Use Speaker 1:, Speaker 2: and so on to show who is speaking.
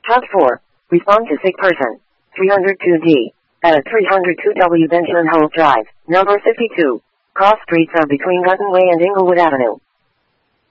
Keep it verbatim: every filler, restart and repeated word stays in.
Speaker 1: Task four. Respond to sick person. three oh two D. At three oh two W Benjamin Holt Drive, number fifty-two. Cross streets are between Hutton Way and Inglewood Avenue.